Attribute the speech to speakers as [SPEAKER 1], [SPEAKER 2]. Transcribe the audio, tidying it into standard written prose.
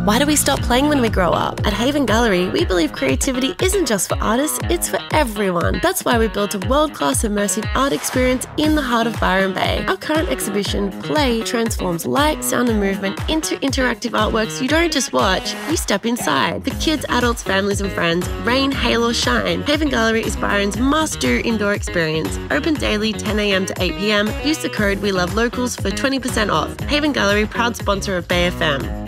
[SPEAKER 1] Why do we stop playing when we grow up? At Haven Gallery, we believe creativity isn't just for artists, it's for everyone. That's why we built a world-class immersive art experience in the heart of Byron Bay. Our current exhibition, Play, transforms light, sound and movement into interactive artworks you don't just watch, you step inside. For kids, adults, families and friends, rain, hail or shine, Haven Gallery is Byron's must-do indoor experience. Open daily 10 a.m. to 8 p.m. Use the code WeLoveLocals for 20% off. Haven Gallery, proud sponsor of Bay FM.